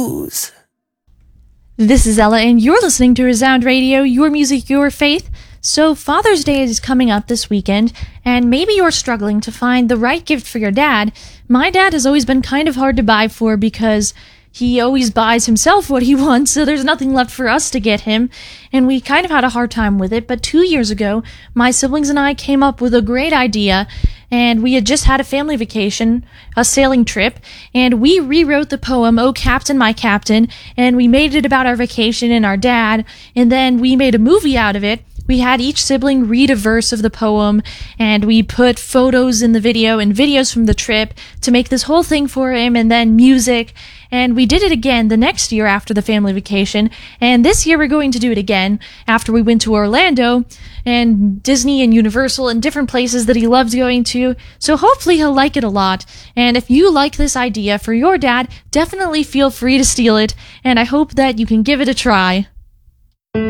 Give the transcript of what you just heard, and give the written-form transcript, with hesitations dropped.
news. This is Ella, and you're listening to Resound Radio, your music, your faith. So Father's Day is coming up this weekend, and maybe you're struggling to find the right gift for your dad. My dad has always been kind of hard to buy for because he always buys himself what he wants, so there's nothing left for us to get him, and we kind of had a hard time with it. But 2 years ago, my siblings and I came up with a great idea, and we had just had a family vacation, a sailing trip, and we rewrote the poem, "Oh Captain, My Captain," and we made it about our vacation and our dad, and then we made a movie out of it. We had each sibling read a verse of the poem, and we put photos in the video and videos from the trip to make this whole thing for him, and then music. And we did it again the next year after the family vacation, and this year we're going to do it again after we went to Orlando and Disney and Universal and different places that he loves going to. So hopefully he'll like it a lot. And if you like this idea for your dad, definitely feel free to steal it, and I hope that you can give it a try.